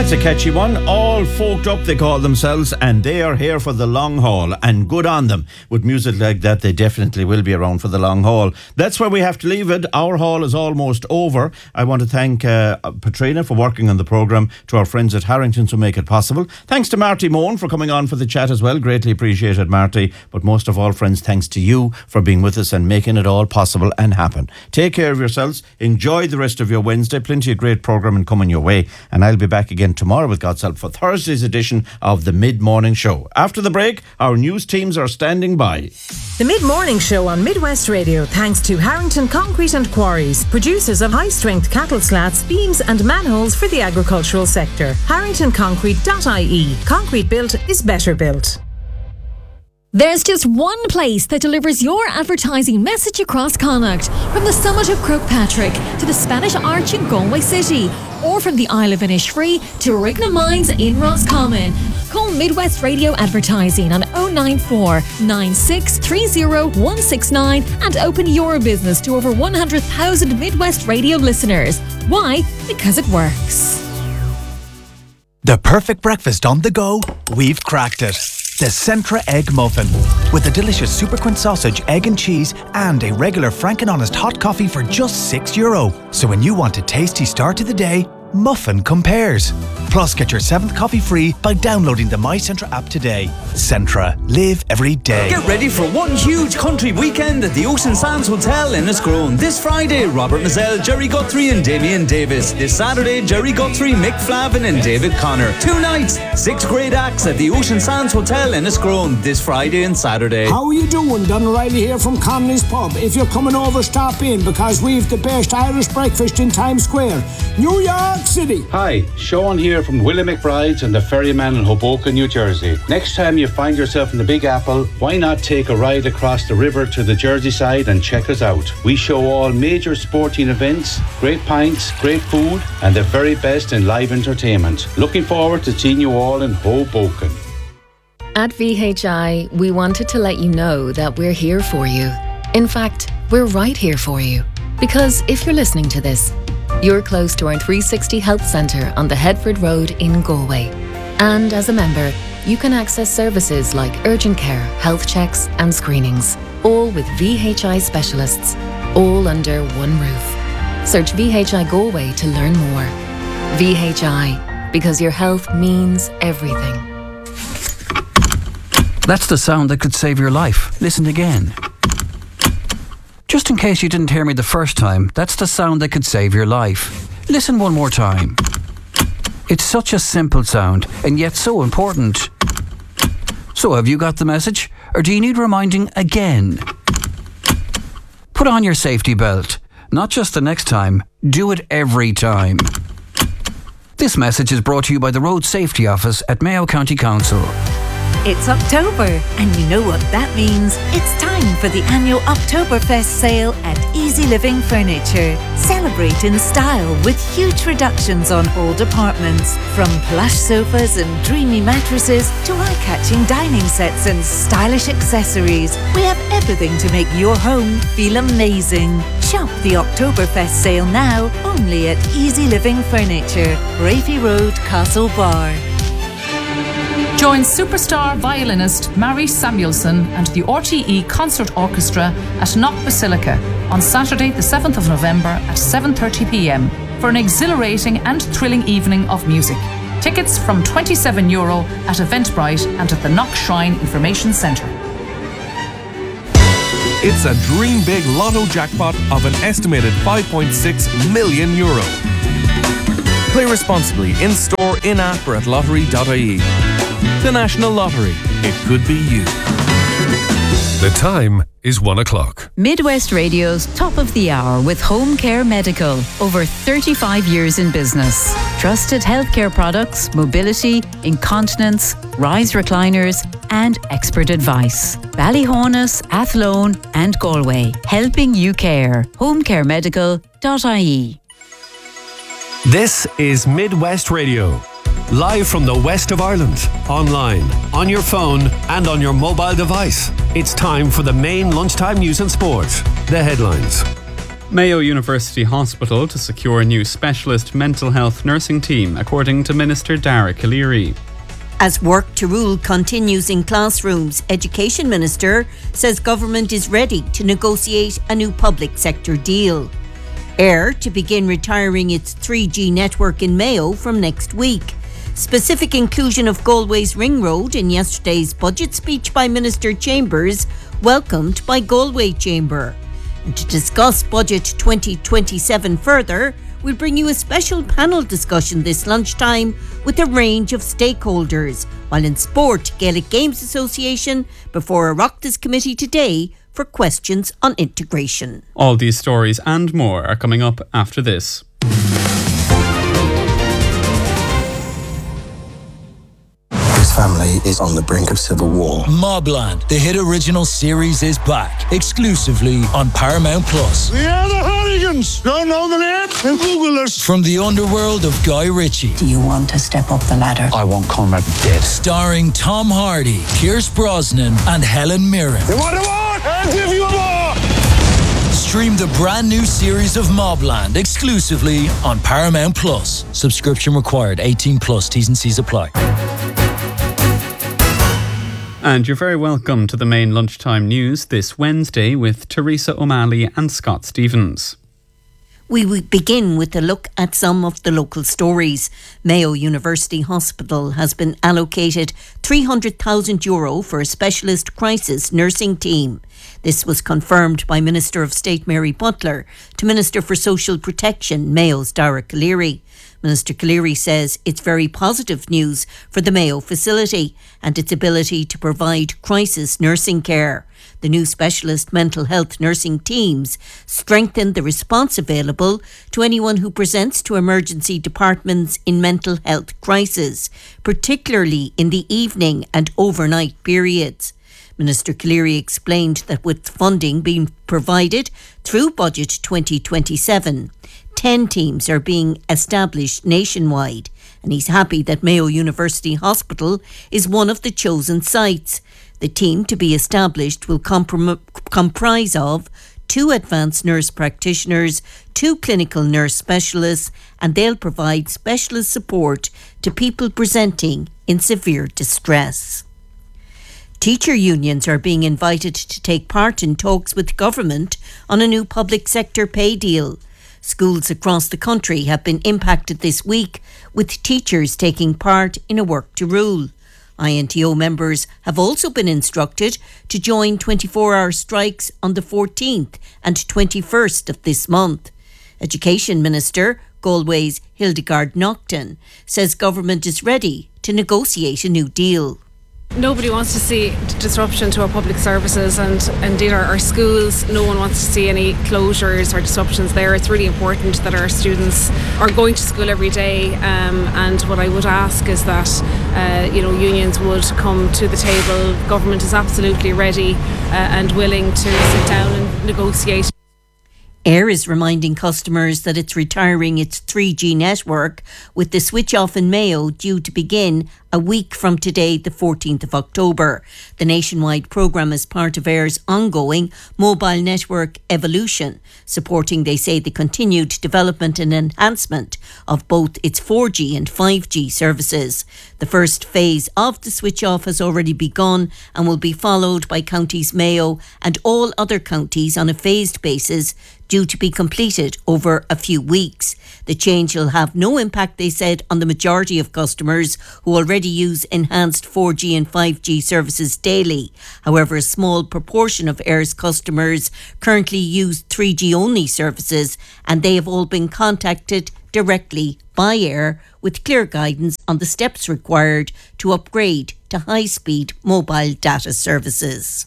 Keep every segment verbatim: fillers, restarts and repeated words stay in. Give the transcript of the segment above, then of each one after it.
That's a catchy one. All folked up, they call themselves, and they are here for the long haul, and good on them. With music like that, they definitely will be around for the long haul. That's where we have to leave it. Our haul is almost over. I want to thank uh, Patrina for working on the programme, to our friends at Harrington's who make it possible. Thanks to Marty Moan for coming on for the chat as well. Greatly appreciated, Marty. But most of all, friends, thanks to you for being with us and making it all possible and happen. Take care of yourselves. Enjoy the rest of your Wednesday. Plenty of great programming coming your way. And I'll be back again tomorrow with God's help for Thursday's edition of the Mid-Morning Show. After the break, our news teams are standing by. The Mid-Morning Show on Midwest Radio, thanks to Harrington Concrete and Quarries, producers of high-strength cattle slats, beams and manholes for the agricultural sector. harrington concrete dot I E. Concrete built is better built. There's just one place that delivers your advertising message across Connacht. From the summit of Croagh-Patrick to the Spanish Arch in Galway City, or from the Isle of Innisfree to Rigna Mines in Roscommon. Call Midwest Radio Advertising on oh nine four, nine six three oh, one six nine and open your business to over one hundred thousand Midwest Radio listeners. Why? Because it works. The perfect breakfast on the go? We've cracked it. The Centra Egg Muffin. With a delicious Super Quint sausage, egg and cheese, and a regular Frank and Honest hot coffee for just six euro. So when you want a tasty start to the day, Muffin compares. Plus, get your seventh coffee free by downloading the My Centra app today. Centra. Live every day. Get ready for one huge country weekend at the Ocean Sands Hotel in Enniscrone. This Friday, Robert Mazzell, Jerry Guthrie and Damien Davis. This Saturday, Jerry Guthrie, Mick Flavin and David Connor. Two nights, six great acts at the Ocean Sands Hotel in Enniscrone this Friday and Saturday. How are you doing? Don O'Reilly here from Connolly's Pub. If you're coming over, stop in, because we've the best Irish breakfast in Times Square, New York City. Hi, Sean here from Willie McBride's and the Ferryman in Hoboken, New Jersey. Next time you find yourself in the Big Apple, why not take a ride across the river to the Jersey side and check us out? We show all major sporting events, great pints, great food, and the very best in live entertainment. Looking forward to seeing you all in Hoboken. At V H I, we wanted to let you know that we're here for you. In fact, we're right here for you. Because if you're listening to this, you're close to our three sixty Health Centre on the Headford Road in Galway. And as a member, you can access services like urgent care, health checks and screenings, all with V H I specialists, all under one roof. Search V H I Galway to learn more. V H I, because your health means everything. That's the sound that could save your life. Listen again. Just in case you didn't hear me the first time, that's the sound that could save your life. Listen one more time. It's such a simple sound, and yet so important. So have you got the message, or do you need reminding again? Put on your safety belt. Not just the next time, do it every time. This message is brought to you by the Road Safety Office at Mayo County Council. It's October, and you know what that means. It's time for the annual Oktoberfest sale at Easy Living Furniture. Celebrate in style with huge reductions on all departments. From plush sofas and dreamy mattresses to eye-catching dining sets and stylish accessories, we have everything to make your home feel amazing. Shop the Oktoberfest sale now, only at Easy Living Furniture, Raify Road, Castlebar. Join superstar violinist Mary Samuelson and the R T E Concert Orchestra at Knock Basilica on Saturday the seventh of November at seven thirty p m for an exhilarating and thrilling evening of music. Tickets from twenty-seven euro at Eventbrite and at the Knock Shrine Information Centre. It's a dream big lotto jackpot of an estimated five point six million euro. Play responsibly in-store, in-app or at lottery dot I E. The National Lottery. It could be you. The time is one o'clock. Midwest Radio's Top of the Hour with Home Care Medical. Over thirty-five years in business. Trusted healthcare products, mobility, incontinence, rise recliners and expert advice. Ballyhonus, Athlone and Galway. Helping you care. home care medical dot I E. This is Midwest Radio. Live from the west of Ireland, online, on your phone and on your mobile device. It's time for the main lunchtime news and sport. The headlines. Mayo University Hospital to secure a new specialist mental health nursing team, according to Minister Dara Calleary. As work to rule continues in classrooms, Education Minister says government is ready to negotiate a new public sector deal. Air to begin retiring its three G network in Mayo from next week. Specific inclusion of Galway's Ring Road in yesterday's budget speech by Minister Chambers, welcomed by Galway Chamber. And to discuss Budget twenty twenty-seven further, we'll bring you a special panel discussion this lunchtime with a range of stakeholders. While in sport, Gaelic Games Association before a Oireachtas committee today for questions on integration. All these stories and more are coming up after this. Family is on the brink of civil war. Mobland, the hit original series, is back exclusively on Paramount Plus. We are the Hardigans. Don't know the name? Then Google us. From the underworld of Guy Ritchie. Do you want to step up the ladder? I want Conrad dead. Starring Tom Hardy, Pierce Brosnan, and Helen Mirren. You want a war? I'll give you a war. Stream the brand new series of Mobland exclusively on Paramount Plus. Subscription required. eighteen plus. T's and C's apply. And you're very welcome to the main lunchtime news this Wednesday with Teresa O'Malley and Scott Stevens. We will begin with a look at some of the local stories. Mayo University Hospital has been allocated three hundred thousand euro for a specialist crisis nursing team. This was confirmed by Minister of State Mary Butler to Minister for Social Protection, Mayo's Dara Calleary. Minister Calleary says it's very positive news for the Mayo facility and its ability to provide crisis nursing care. The new specialist mental health nursing teams strengthen the response available to anyone who presents to emergency departments in mental health crisis, particularly in the evening and overnight periods. Minister Calleary explained that with funding being provided through Budget twenty twenty-seven, ten teams are being established nationwide, and he's happy that Mayo University Hospital is one of the chosen sites. The team to be established will comprom- comprise of two advanced nurse practitioners, two clinical nurse specialists, and they'll provide specialist support to people presenting in severe distress. Teacher unions are being invited to take part in talks with government on a new public sector pay deal. Schools across the country have been impacted this week, with teachers taking part in a work to rule. I N T O members have also been instructed to join twenty-four hour strikes on the fourteenth and twenty-first of this month. Education Minister Galway's Hildegard Naughton says government is ready to negotiate a new deal. Nobody wants to see disruption to our public services and indeed our, our schools. No one wants to see any closures or disruptions there. It's really important that our students are going to school every day, um, and what I would ask is that uh, you know unions would come to the table. Government is absolutely ready uh, and willing to sit down and negotiate. Air is reminding customers that it's retiring its three G network, with the switch off in Mayo due to begin a week from today, the fourteenth of October. The nationwide programme is part of Air's ongoing mobile network evolution, supporting, they say, the continued development and enhancement of both its four G and five G services. The first phase of the switch off has already begun and will be followed by counties Mayo and all other counties on a phased basis, due to be completed over a few weeks. The change will have no impact, they said, on the majority of customers who already use enhanced four G and five G services daily. However, a small proportion of Air's customers currently use three G only services, and they have all been contacted directly by Air with clear guidance on the steps required to upgrade to high-speed mobile data services.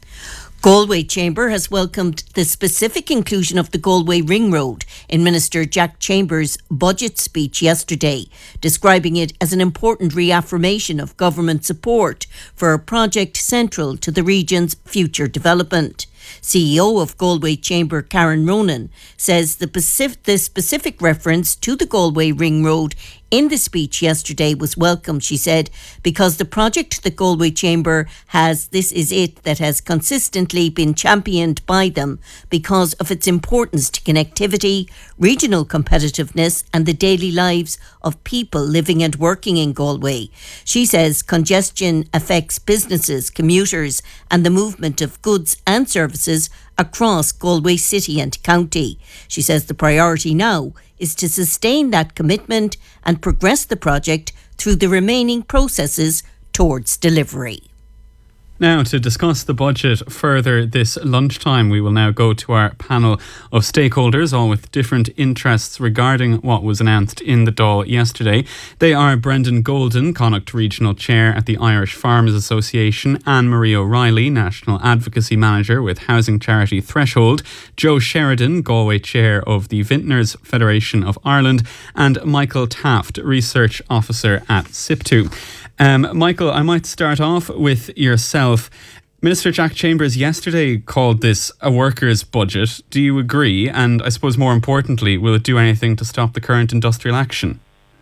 Galway Chamber has welcomed the specific inclusion of the Galway Ring Road in Minister Jack Chambers' budget speech yesterday, describing it as an important reaffirmation of government support for a project central to the region's future development. C E O of Galway Chamber, Karen Ronan, says the specific, the specific reference to the Galway Ring Road in the speech yesterday was welcome, she said, because the project the Galway Chamber has, this is it, that has consistently been championed by them because of its importance to connectivity, regional competitiveness and the daily lives of people living and working in Galway. She says congestion affects businesses, commuters and the movement of goods and services across Galway city and county. She says the priority now is to sustain that commitment and progress the project through the remaining processes towards delivery. Now, to discuss the budget further this lunchtime, we will now go to our panel of stakeholders, all with different interests regarding what was announced in the Dáil yesterday. They are Brendan Golden, Connacht Regional Chair at the Irish Farmers Association, Anne-Marie O'Reilly, National Advocacy Manager with housing charity Threshold, Joe Sheridan, Galway Chair of the Vintners Federation of Ireland, and Michael Taft, Research Officer at SIPTU. Um, Michael, I might start off with yourself. Minister Jack Chambers yesterday called this a workers' budget. Do you agree? And I suppose more importantly, will it do anything to stop the current industrial action?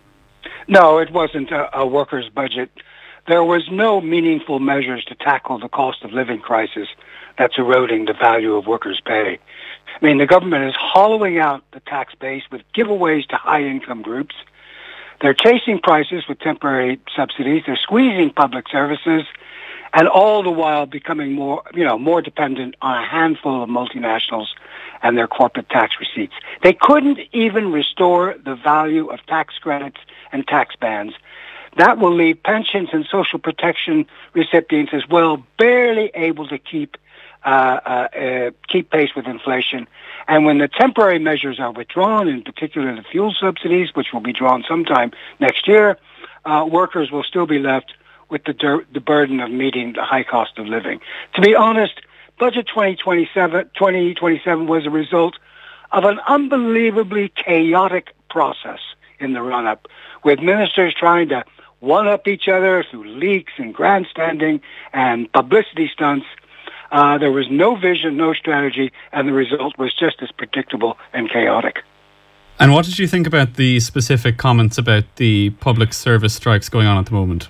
No, it wasn't a, a workers' budget. There was no meaningful measures to tackle the cost of living crisis that's eroding the value of workers' pay. I mean, the government is hollowing out the tax base with giveaways to high-income groups. They're chasing prices with temporary subsidies. They're squeezing public services, and all the while becoming more, you know, more dependent on a handful of multinationals and their corporate tax receipts. They couldn't even restore the value of tax credits and tax bans. That will leave pensions and social protection recipients as well barely able to keep uh, uh, uh, keep pace with inflation. And when the temporary measures are withdrawn, in particular the fuel subsidies, which will be drawn sometime next year, uh, workers will still be left with the, der- the burden of meeting the high cost of living. To be honest, Budget twenty twenty-seven was a result of an unbelievably chaotic process in the run-up, with ministers trying to one-up each other through leaks and grandstanding and publicity stunts. Uh, there was no vision, no strategy, and the result was just as predictable and chaotic. And what did you think about the specific comments about the public service strikes going on at the moment?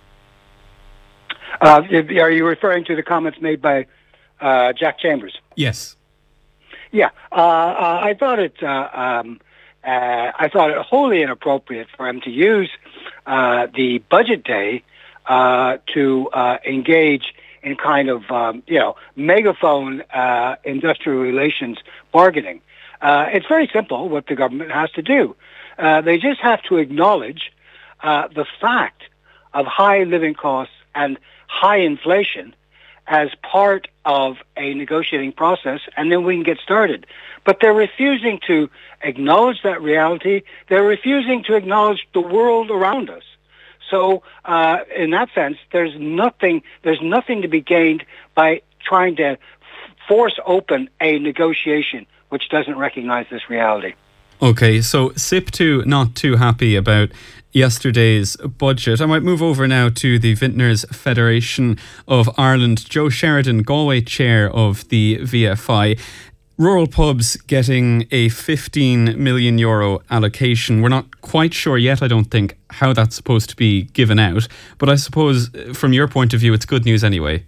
Uh, are you referring to the comments made by uh, Jack Chambers? Yes. Yeah, uh, uh, I thought it. Uh, um, uh, I thought it wholly inappropriate for him to use uh, the budget day uh, to uh, engage in kind of, um, you know, megaphone uh, industrial relations bargaining. Uh, it's very simple what the government has to do. Uh, they just have to acknowledge uh, the fact of high living costs and high inflation as part of a negotiating process, and then we can get started. But they're refusing to acknowledge that reality. They're refusing to acknowledge the world around us. So, uh, in that sense, there's nothing. There's nothing to be gained by trying to f- force open a negotiation which doesn't recognise this reality. Okay, so SIPTU not too happy about yesterday's budget. I might move over now to the Vintners Federation of Ireland. Joe Sheridan, Galway Chair of the V F I. Rural pubs getting a fifteen million euro allocation. We're not quite sure yet, I don't think, how that's supposed to be given out. But I suppose from your point of view, it's good news anyway.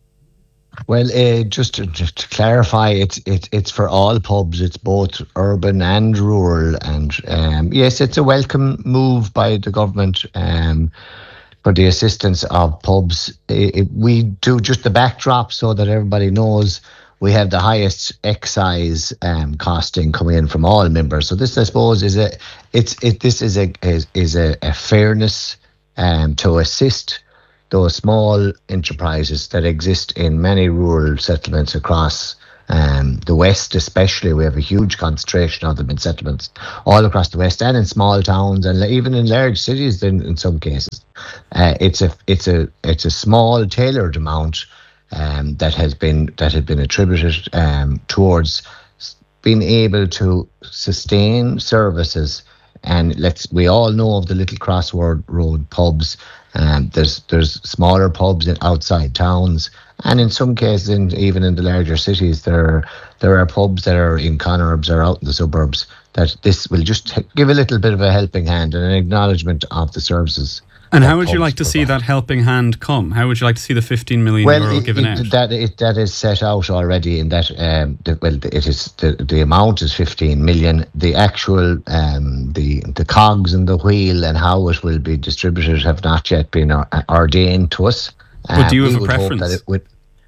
Well, uh, just, to, just to clarify, it's it, it's for all pubs. It's both urban and rural. And um, yes, it's a welcome move by the government um, for the assistance of pubs. It, it, we do just the backdrop so that everybody knows we have the highest excise um, costing coming in from all members. So this, I suppose, is a it's it. This is a is, is a, a fairness um, to assist those small enterprises that exist in many rural settlements across um, the West, especially. We have a huge concentration of them in settlements all across the West and in small towns and even in large cities. In, in some cases, uh, it's a it's a it's a small tailored amount. Um, that has been that had been attributed um, towards being able to sustain services And let's we all know of the little crossroad road pubs. Um, there's there's smaller pubs in outside towns, and in some cases, in, even in the larger cities, there there are pubs that are in Connerbs or out in the suburbs that this will just t- give a little bit of a helping hand and an acknowledgement of the services. And how would you like to see that helping hand come? How would you like to see the fifteen million well, euro it, given it, out? That it, that is set out already in that. Um, the, well, it is the, the amount is fifteen million. The actual um, the the cogs in the wheel and how it will be distributed have not yet been or, ordained to us. But do you um, have we a would hope preference? that it would,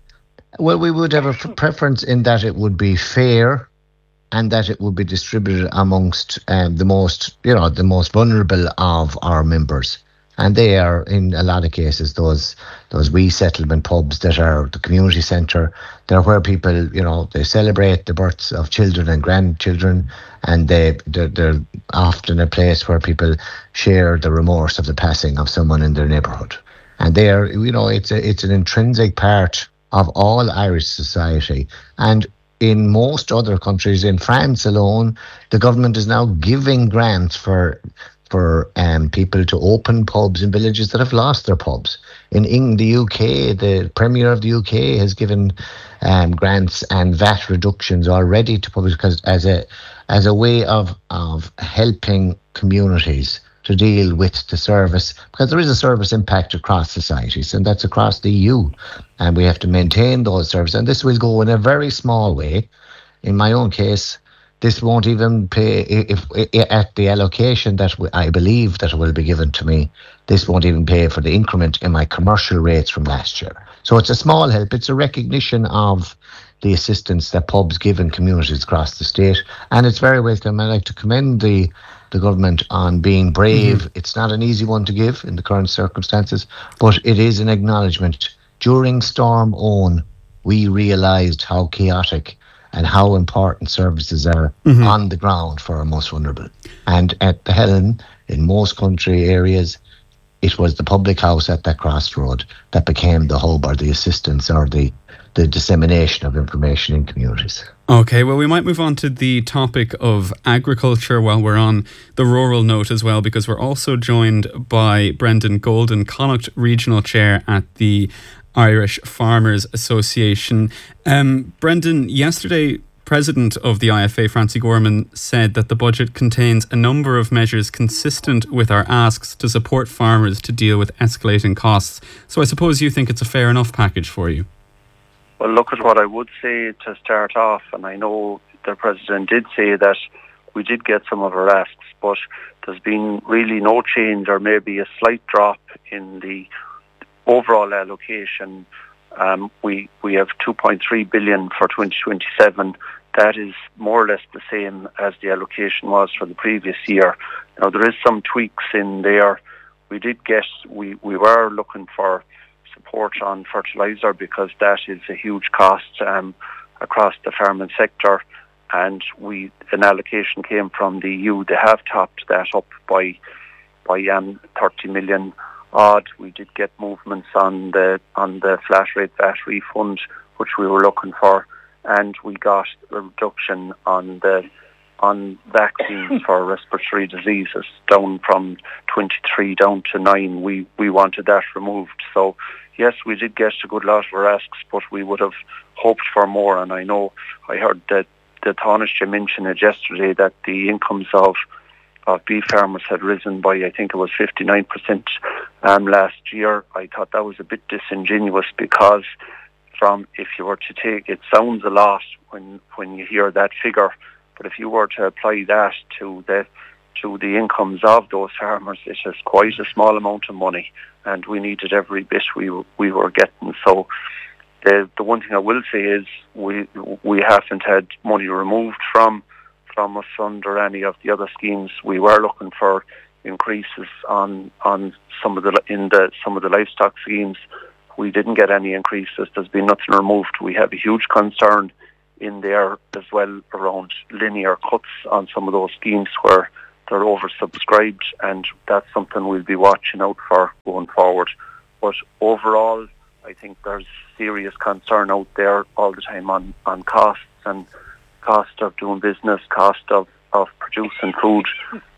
well, we would have a f- preference in that it would be fair, and that it would be distributed amongst um, the most, you know, the most vulnerable of our members. And they are, in a lot of cases, those those wee settlement pubs that are the community centre. They're where people, you know, they celebrate the births of children and grandchildren, and they they're, they're often a place where people share the remorse of the passing of someone in their neighbourhood. And they are, you know, it's a, it's an intrinsic part of all Irish society. And in most other countries, in France alone, the government is now giving grants for for um, people to open pubs in villages that have lost their pubs. In, in the U K, the Premier of the U K has given um, grants and V A T reductions already to pubs because as a as a way of of helping communities to deal with the service, because there is a service impact across societies, and that's across the E U, and we have to maintain those services. And this will go in a very small way. In my own case, this won't even pay, if, if at the allocation that I believe that will be given to me, this won't even pay for the increment in my commercial rates from last year. So it's a small help. It's a recognition of the assistance that pubs give in communities across the state, and it's very welcome. I'd like to commend the the government on being brave. Mm-hmm. It's not an easy one to give in the current circumstances, but it is an acknowledgement. During Storm Owen, we realised how chaotic and how important services are mm-hmm. on the ground for our most vulnerable. And at the Helen, in most country areas, it was the public house at that crossroad that became the hub or the assistance or the, the dissemination of information in communities. Okay, well, we might move on to the topic of agriculture while we're on the rural note as well, because we're also joined by Brendan Golden, Connacht Regional Chair at the Irish Farmers Association. Um, Brendan, yesterday, President of the I F A, Francie Gorman, said that the budget contains a number of measures consistent with our asks to support farmers to deal with escalating costs. So I suppose you think it's a fair enough package for you? Well, look at what I would say to start off, and I know the President did say that we did get some of our asks, but there's been really no change or maybe a slight drop in the overall allocation. Um, we we have two point three billion for twenty twenty-seven. That is more or less the same as the allocation was for the previous year. Now there is some tweaks in there. We did get we, we were looking for support on fertiliser because that is a huge cost um, across the farming sector, and we an allocation came from the E U. They have topped that up by by um, thirty million. Odd. We did get movements on the on the flat rate V A T refund, which we were looking for, and we got a reduction on the on vaccines for respiratory diseases down from twenty-three down to nine. We we wanted that removed. So yes, we did get a good lot of our asks, but we would have hoped for more. And I know I heard that the Taoiseach mentioned it yesterday that the incomes of of beef farmers had risen by, I think it was fifty-nine percent um, last year. I thought that was a bit disingenuous because from if you were to take, it sounds a lot when when you hear that figure, but if you were to apply that to the to the incomes of those farmers, it is quite a small amount of money, and we needed every bit we we were getting. So the the one thing I will say is we we haven't had money removed from from us under any of the other schemes. We were looking for increases on on some of the in the some of the livestock schemes. We didn't get any increases. There's been nothing removed. We have a huge concern in there as well around linear cuts on some of those schemes where they're oversubscribed, and that's something we'll be watching out for going forward. But overall, I think there's serious concern out there all the time on, on costs and cost of doing business, cost of, of producing food.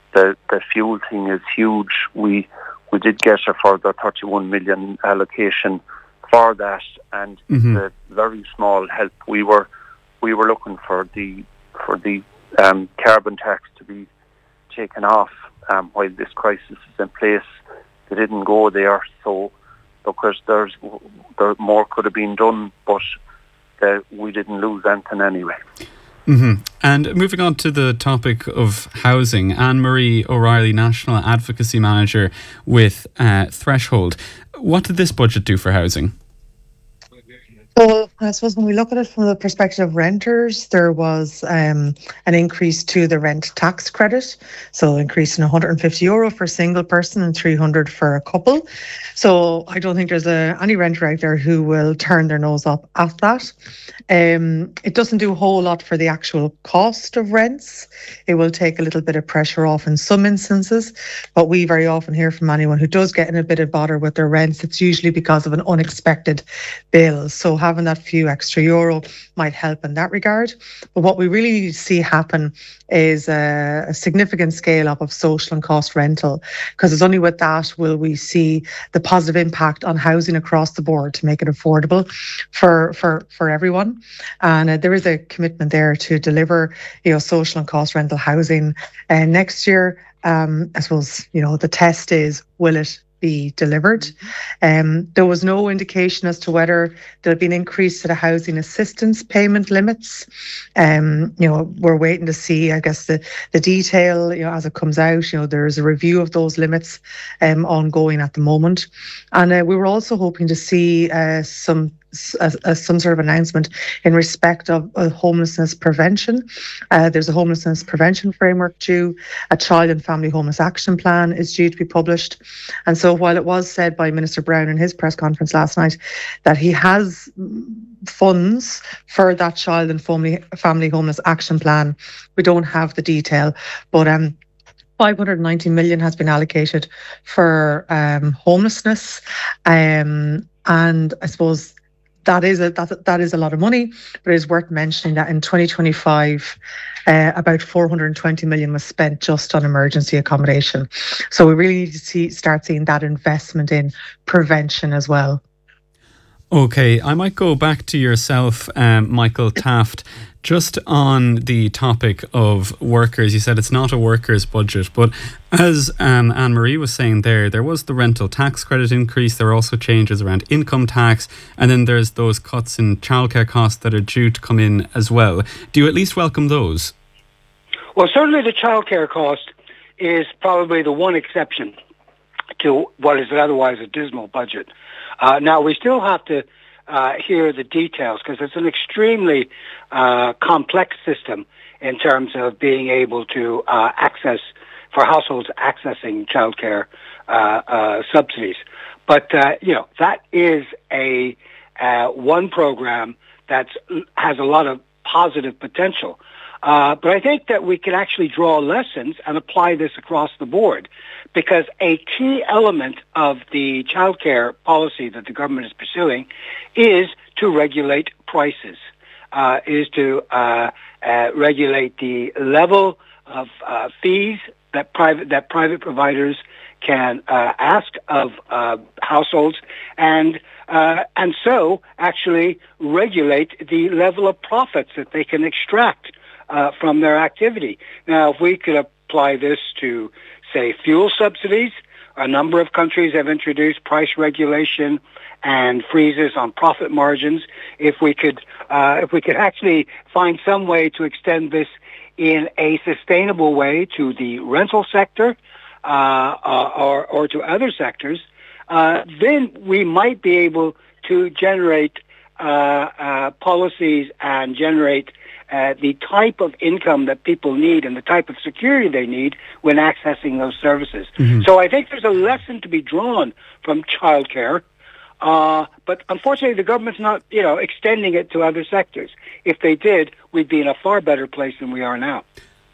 the the fuel thing is huge. We we did get a further thirty-one million allocation for that, and Mhm. the very small help we were we were looking for the for the um, carbon tax to be taken off um, while this crisis is in place. They didn't go there, so because there's there more could have been done, but uh, we didn't lose anything anyway. hmm And moving on to the topic of housing, Anne-Marie O'Reilly, National Advocacy Manager with uh, Threshold. What did this budget do for housing? Well, I suppose when we look at it from the perspective of renters, there was um, an increase to the rent tax credit. So increasing one hundred fifty euro for a single person and three hundred for a couple. So I don't think there's a, any renter out there who will turn their nose up at that. Um, it doesn't do a whole lot for the actual cost of rents. It will take a little bit of pressure off in some instances, but we very often hear from anyone who does get in a bit of bother with their rents, it's usually because of an unexpected bill. So having that few extra euro might help in that regard. But what we really need to see happen is a, a significant scale up of social and cost rental, because it's only with that will we see the positive impact on housing across the board to make it affordable for for for everyone. And uh, there is a commitment there to deliver, you know, social and cost rental housing uh, next year. Um, I suppose, you know, the test is, will it be delivered? Um, there was no indication as to whether there'll be an increase to the housing assistance payment limits. Um, you know, we're waiting to see, I guess, the, the detail, you know, as it comes out. You know, there's a review of those limits um, ongoing at the moment. And uh, we were also hoping to see uh, some As, as some sort of announcement in respect of uh, homelessness prevention. Uh, there's a homelessness prevention framework due. A child and family homeless action plan is due to be published. And so while it was said by Minister Brown in his press conference last night that he has funds for that child and family, family homeless action plan, we don't have the detail. But um, five hundred ninety million has been allocated for um, homelessness. Um, and I suppose That is a that, that is a lot of money, but it is worth mentioning that in twenty twenty-five, uh, about four hundred twenty million was spent just on emergency accommodation. So we really need to see start seeing that investment in prevention as well. Okay, I might go back to yourself, um, Michael Taft, just on the topic of workers. You said it's not a workers' budget, but as um, Anne-Marie was saying there, there was the rental tax credit increase. There are also changes around income tax, and then there's those cuts in childcare costs that are due to come in as well. Do you at least welcome those? Well, certainly the childcare cost is probably the one exception to what is otherwise a dismal budget. Uh, now, we still have to uh, hear the details because it's an extremely uh, complex system in terms of being able to uh, access, for households accessing childcare uh, uh, subsidies. But, uh, you know, that is a uh, one program that has a lot of positive potential. Uh, but I think that we can actually draw lessons and apply this across the board, because a key element of the childcare policy that the government is pursuing is to regulate prices, uh, is to uh, uh, regulate the level of uh, fees that private that private providers can uh, ask of uh, households, and uh, and so actually regulate the level of profits that they can extract Uh, from their activity. Now, if we could apply this to, say, fuel subsidies, a number of countries have introduced price regulation and freezes on profit margins. If we could, uh, if we could actually find some way to extend this in a sustainable way to the rental sector uh, uh, or, or to other sectors, uh, then we might be able to generate uh, uh, policies and generate Uh, the type of income that people need and the type of security they need when accessing those services. Mm-hmm. So I think there's a lesson to be drawn from childcare, uh, but unfortunately the government's not, you know, extending it to other sectors. If they did, we'd be in a far better place than we are now.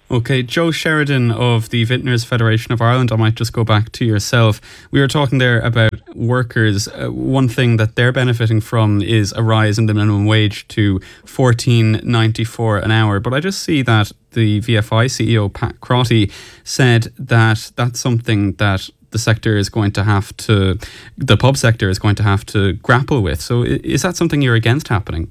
Okay, Joe Sheridan of the Vintners Federation of Ireland, I might just go back to yourself. We were talking there about workers. Uh, one thing that they're benefiting from is a rise in the minimum wage to fourteen ninety-four an hour. But I just see that the V F I C E O, Pat Crotty, said that that's something that the sector is going to have to, the pub sector is going to have to grapple with. So is that something you're against happening?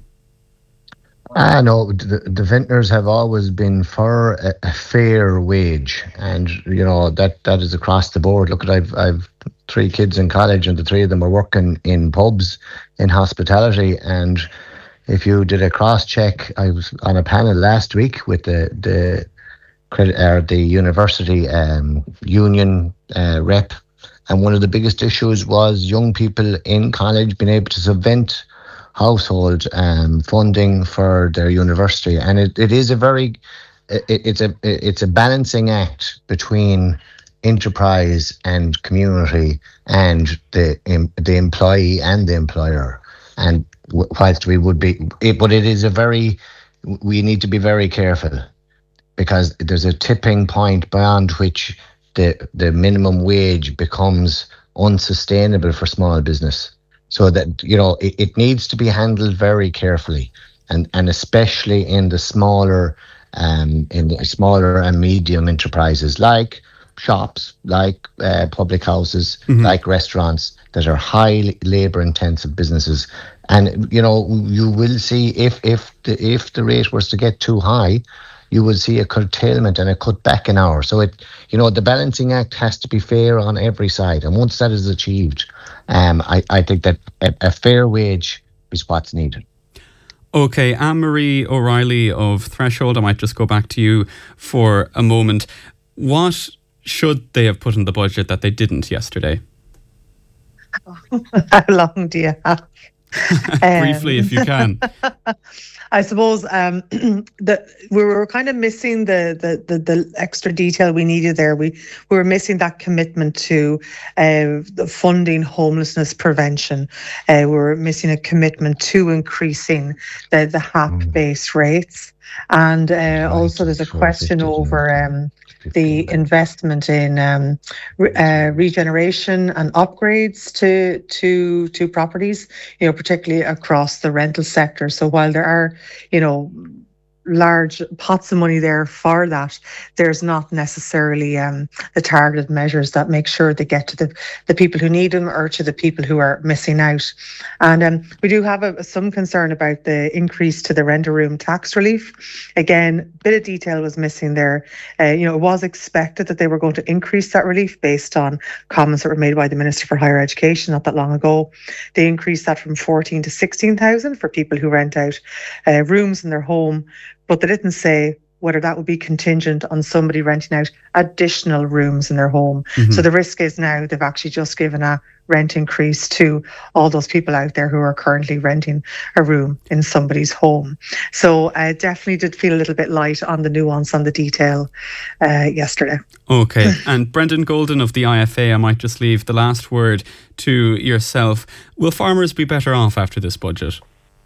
Ah, no, the, the vintners have always been for a, a fair wage, and you know that that is across the board. Look, at I've I've three kids in college, and the three of them are working in pubs, in hospitality. And if you did a cross check, I was on a panel last week with the the credit or the university um, union uh, rep, and one of the biggest issues was young people in college being able to subvent household um, funding for their university, and it, it is a very it, it's a it's a balancing act between enterprise and community and the um, the employee and the employer. And whilst we would be, it, but it is a very we need to be very careful, because there's a tipping point beyond which the the minimum wage becomes unsustainable for small business. So that, you know, it, it needs to be handled very carefully, and, and especially in the smaller, um, in the smaller and medium enterprises like shops, like uh, public houses, mm-hmm. like restaurants that are highly labour-intensive businesses. And you know, you will see if if the if the rate was to get too high, you will see a curtailment and a cutback in hours. So it, you know, the balancing act has to be fair on every side, and once that is achieved, Um, I, I think that a, a fair wage is what's needed. Okay, Anne-Marie O'Reilly of Threshold, I might just go back to you for a moment. What should they have put in the budget that they didn't yesterday? How long do you have? Briefly, um, if you can. I suppose um, the we were kind of missing the, the the the extra detail we needed there. We we were missing that commitment to uh, the funding homelessness prevention. Uh, we were missing a commitment to increasing the the H A P base rates, and uh, also there's a question over um, the investment in um, re- uh, regeneration and upgrades to to to properties, you know, particularly across the rental sector. So while there are, you know, large pots of money there for that, there's not necessarily um, the targeted measures that make sure they get to the, the people who need them or to the people who are missing out. And um, we do have a, some concern about the increase to the renter room tax relief. Again, a bit of detail was missing there. Uh, you know, it was expected that they were going to increase that relief based on comments that were made by the Minister for Higher Education not that long ago. They increased that from fourteen to sixteen thousand for people who rent out uh, rooms in their home, but they didn't say whether that would be contingent on somebody renting out additional rooms in their home. Mm-hmm. So the risk is now they've actually just given a rent increase to all those people out there who are currently renting a room in somebody's home. So I definitely did feel a little bit light on the nuance, on the detail uh, yesterday. Okay. And Brendan Golden of the I F A, I might just leave the last word to yourself. Will farmers be better off after this budget?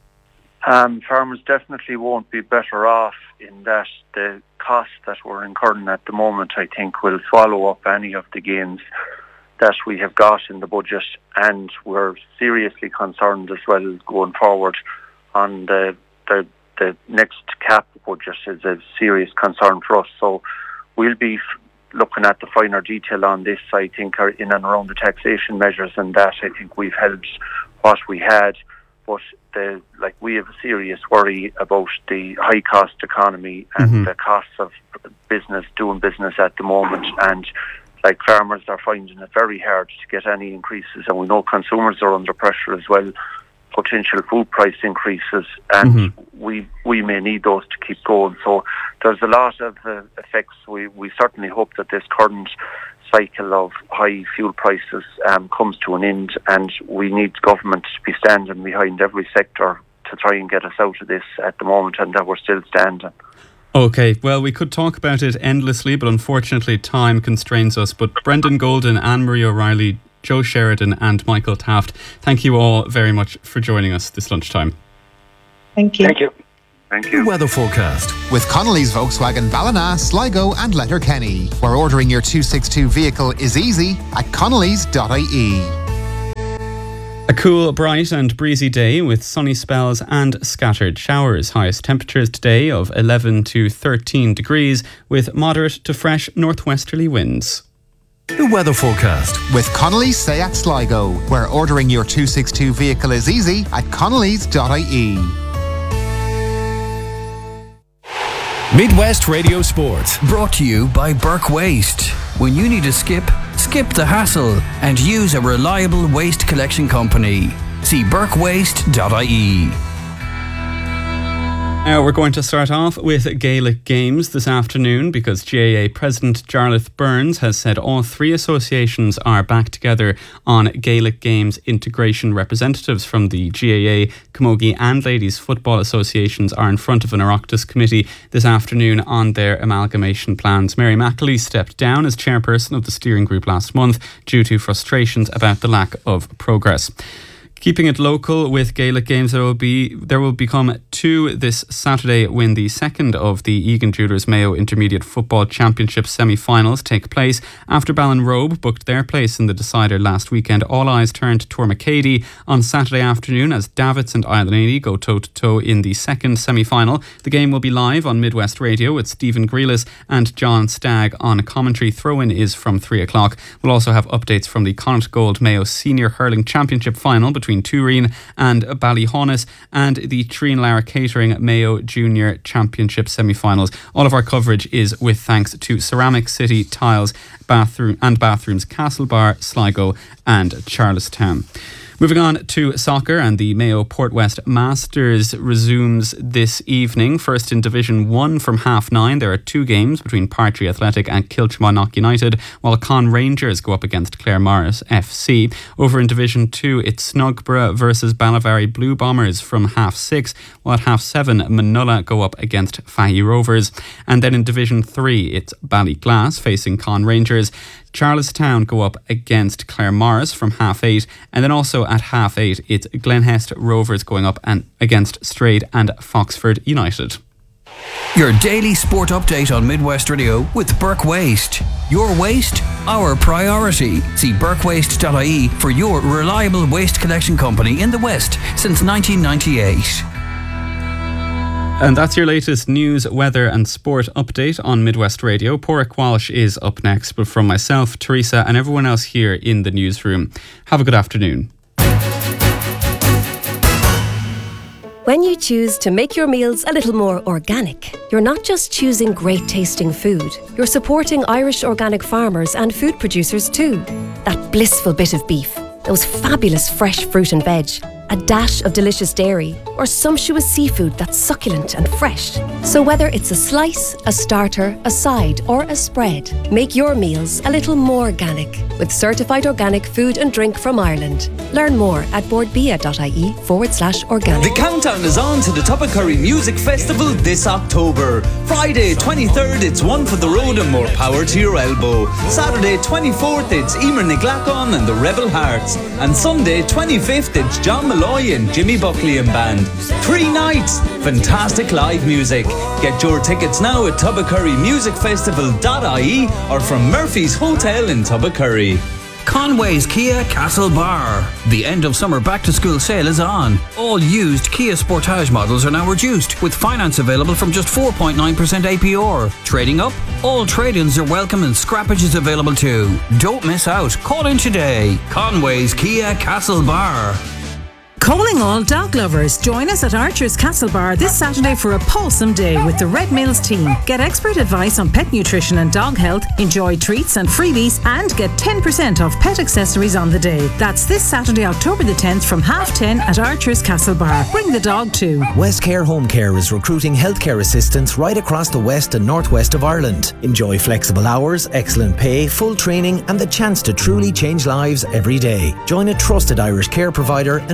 Um, farmers definitely won't be better off, in that the costs that we're incurring at the moment, I think, will swallow up any of the gains that we have got in the budget, and we're seriously concerned as well going forward on the the, the next C A P budget is a serious concern for us. So we'll be f- looking at the finer detail on this, I think, in and around the taxation measures, and that I think we've held what we had. But the, like we have a serious worry about the high cost economy and mm-hmm. the costs of business, doing business at the moment. And like farmers are finding it very hard to get any increases. And we know consumers are under pressure as well, potential food price increases. And mm-hmm. we we may need those to keep going. So there's a lot of uh, effects. We, we certainly hope that this current cycle of high fuel prices um, comes to an end, and we need government to be standing behind every sector to try and get us out of this at the moment, and that we're still standing. Okay, well, we could talk about it endlessly, but unfortunately time constrains us. But Brendan Golden, Anne-Marie O'Reilly, Joe Sheridan and Michael Taft, thank you all very much for joining us this lunchtime. Thank you. Thank you. Thank you. Weather forecast with Connolly's Volkswagen Ballina, Sligo and Letterkenny, where ordering your two sixty-two vehicle is easy at connellys dot I E. A cool, bright and breezy day with sunny spells and scattered showers. Highest temperatures today of eleven to thirteen degrees with moderate to fresh northwesterly winds. The weather forecast with Connolly's Seat Sligo, where ordering your two sixty-two vehicle is easy at connellys dot I E. Midwest Radio Sport. Brought to you by Burke Waste. When you need a skip, skip the hassle and use a reliable waste collection company. See burke waste dot I E. Now we're going to start off with Gaelic Games this afternoon because G A A President Jarlath Burns has said all three associations are back together on Gaelic Games integration. Representatives from the G A A, Camogie and Ladies Football Associations are in front of an Oireachtas committee this afternoon on their amalgamation plans. Mary McAleese stepped down as chairperson of the steering group last month due to frustrations about the lack of progress. Keeping it local with Gaelic Games, there will be there will become two this Saturday when the second of the Egan Jewelers Mayo Intermediate Football Championship semi-finals take place. After Ballinrobe booked their place in the decider last weekend, all eyes turned to Tormacady on Saturday afternoon as Davits and Island go toe-to-toe in the second semi-final. The game will be live on Midwest Radio with Stephen Grealis and John Stagg on commentary. Throw-in is from three o'clock. We'll also have updates from the Connacht Gold Mayo Senior Hurling Championship final between between Turin and Ballyhonus, and the Treen Lara Catering Mayo Junior Championship semi-finals. All of our coverage is with thanks to Ceramic City Tiles bathroom and Bathrooms, Castlebar, Sligo and Charlestown. Moving on to soccer, and the Mayo Port West Masters resumes this evening. First in Division one from half nine, there are two games between Partry Athletic and Kilchmarnock United, while Con Rangers go up against Claremorris F C. Over in Division two, it's Snugborough versus Ballavary Blue Bombers from half six, while at half seven, Manulla go up against Fahy Rovers. And then in Division three, it's Ballyglass facing Con Rangers. Charlestown go up against Claremorris from half eight, and then also at half eight it's Glenhest Rovers going up and against Strade and Foxford United. Your daily sport update on Midwest Radio with Burke Waste. Your waste, our priority. See burke waste dot I E for your reliable waste collection company in the West since nineteen ninety-eight. And that's your latest news, weather and sport update on Midwest Radio. Porrick Walsh is up next, but from myself, Teresa and everyone else here in the newsroom, have a good afternoon. When you choose to make your meals a little more organic, you're not just choosing great tasting food, you're supporting Irish organic farmers and food producers too. That blissful bit of beef, those fabulous fresh fruit and veg, a dash of delicious dairy, or sumptuous seafood that's succulent and fresh. So whether it's a slice, a starter, a side, or a spread, make your meals a little more organic with certified organic food and drink from Ireland. Learn more at boardbia.ie forward slash organic. The countdown is on to the Toppacurry Music Festival this October. Friday twenty-third, it's One for the Road and More Power to Your Elbow. Saturday twenty-fourth, it's Emer Niglacon and the Rebel Hearts. And Sunday twenty-fifth, it's John Malloy and Jimmy Buckley and Band. Three nights, fantastic live music. Get your tickets now at toppacurry music festival dot I E or from Murphy's Hotel in Toppacurry. Conway's Kia Castlebar. The end of summer back to school sale is on. All used Kia Sportage models are now reduced with finance available from just four point nine percent A P R. Trading up? All trade-ins are welcome and scrappage is available too. Don't miss out. Call in today. Conway's Kia Castlebar. Calling all dog lovers, join us at Archer's Castlebar this Saturday for a wholesome day with the Red Mills team. Get expert advice on pet nutrition and dog health, enjoy treats and freebies, and get ten percent off pet accessories on the day. That's this Saturday, October the tenth from half ten at Archer's Castlebar. Bring the dog too. Westcare Home Care is recruiting healthcare assistants right across the west and northwest of Ireland. Enjoy flexible hours, excellent pay, full training, and the chance to truly change lives every day. Join a trusted Irish care provider and build a career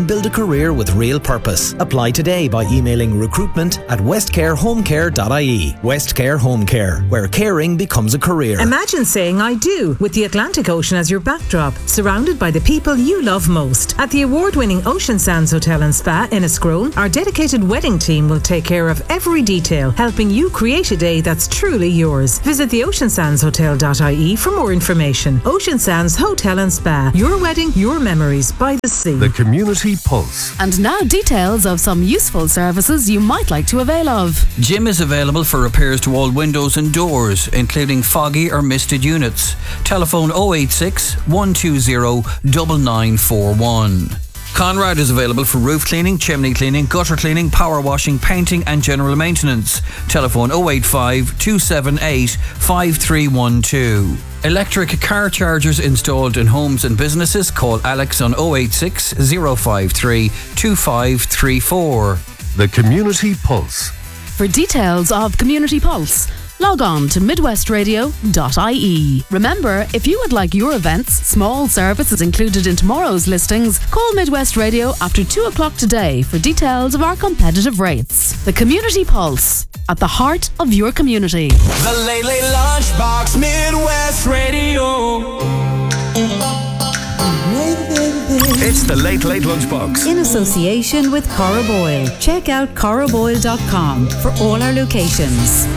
career with real purpose. Apply today by emailing recruitment at westcarehomecare dot I E. Westcare Home Care, where caring becomes a career. Imagine saying I do with the Atlantic Ocean as your backdrop, surrounded by the people you love most. At the award-winning Ocean Sands Hotel and Spa in Escrone, our dedicated wedding team will take care of every detail, helping you create a day that's truly yours. Visit the ocean sands hotel dot I E for more information. Ocean Sands Hotel and Spa. Your wedding, your memories by the sea. The Community Pulse. And now details of some useful services you might like to avail of. Jim is available for repairs to all windows and doors, including foggy or misted units. Telephone oh eight six, one two zero, nine nine four one. Conrad is available for roof cleaning, chimney cleaning, gutter cleaning, power washing, painting and general maintenance. Telephone oh eight five, two seven eight, five three one two. Electric car chargers installed in homes and businesses. Call Alex on oh eight six, oh five three, two five three four. The Community Pulse. For details of Community Pulse, log on to midwest radio dot I E. Remember, if you would like your events, small services included in tomorrow's listings, call Midwest Radio after two o'clock today for details of our competitive rates. The Community Pulse, at the heart of your community. The Late Late Lunchbox, Midwest Radio. It's the Late Late Lunchbox. In association with Cora Boyle. Check out cora boyle dot com for all our locations.